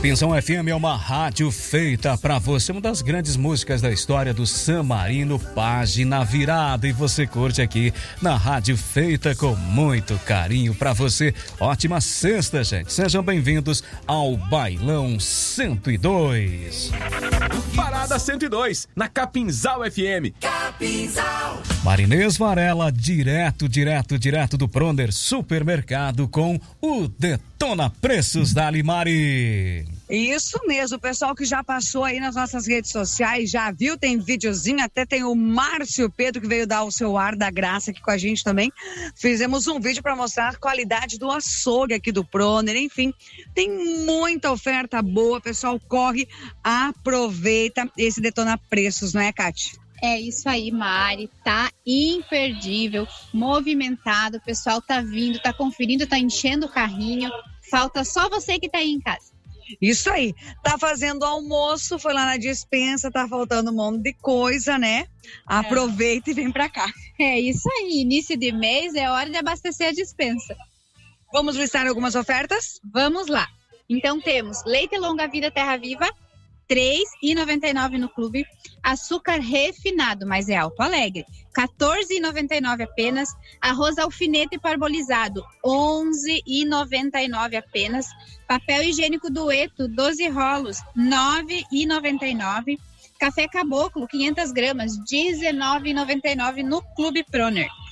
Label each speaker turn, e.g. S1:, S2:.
S1: Capinzão FM é uma rádio feita pra você, uma das grandes músicas da história do San Marino, página virada, e você curte aqui na rádio feita com muito carinho pra você. Ótima sexta, gente. Sejam bem-vindos ao Bailão 102.
S2: Parada 102, na Capinzal FM.
S3: Capinzal.
S1: Marinês Varela, direto do Proner Supermercado com o Detona Preços da Alimari.
S4: Isso mesmo, o pessoal que já passou aí nas nossas redes sociais, já viu, tem videozinho, até tem o Márcio Pedro que veio dar o seu ar da graça aqui com a gente também. Fizemos um vídeo para mostrar a qualidade do açougue aqui do Proner, enfim, tem muita oferta boa, pessoal, corre, aproveita esse Detona Preços, não é, Cátia?
S5: É isso aí, Mari, tá imperdível, movimentado, o pessoal tá vindo, tá conferindo, tá enchendo o carrinho, falta só você que tá aí em casa.
S4: Isso aí, tá fazendo almoço, foi lá na despensa, tá faltando um monte de coisa, né? Aproveita e vem pra cá.
S5: É isso aí, início de mês é hora de abastecer a despensa.
S4: Vamos listar algumas ofertas?
S5: Vamos lá. Então temos leite longa vida Terra Viva, R$ 3,99 no clube. Açúcar refinado, mas é Alto Alegre, R$ 14,99 apenas. Arroz alfinete parbolizado, R$ 11,99 apenas. Papel higiênico Dueto, 12 rolos, R$ 9,99. Café Caboclo, 500 gramas, R$ 19,99 no Clube Proner.